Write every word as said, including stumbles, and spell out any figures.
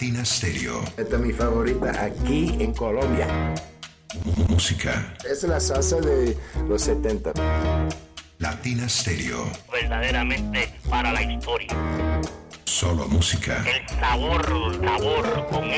Latina Stereo. Esta es mi favorita aquí en Colombia. Música. Es la salsa de los setenta. Latina Stereo. Verdaderamente para la historia. Solo música. El sabor, sabor con